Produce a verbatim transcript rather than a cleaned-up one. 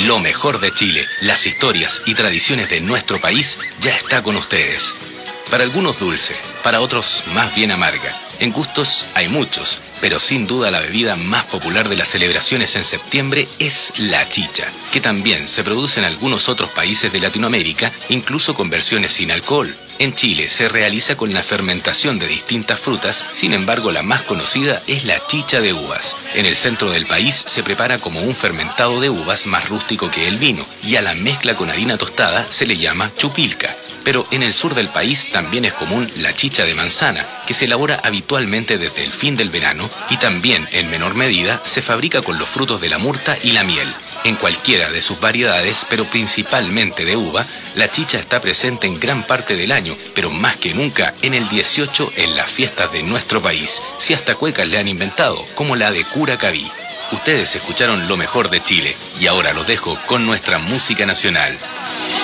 Lo mejor de Chile, las historias y tradiciones de nuestro país ya está con ustedes. Para algunos dulce, para otros más bien amarga. En gustos hay muchos, pero sin duda la bebida más popular de las celebraciones en septiembre es la chicha, que también se produce en algunos otros países de Latinoamérica, incluso con versiones sin alcohol. En Chile se realiza con la fermentación de distintas frutas, sin embargo la más conocida es la chicha de uvas. En el centro del país se prepara como un fermentado de uvas más rústico que el vino, y a la mezcla con harina tostada se le llama chupilca. Pero en el sur del país también es común la chicha de manzana, que se elabora habitualmente desde el fin del verano y también, en menor medida, se fabrica con los frutos de la murta y la miel. En cualquiera de sus variedades, pero principalmente de uva, la chicha está presente en gran parte del año, pero más que nunca en el dieciocho en las fiestas de nuestro país. Si hasta cuecas le han inventado, como la de Curacaví. Ustedes escucharon lo mejor de Chile y ahora los dejo con nuestra música nacional.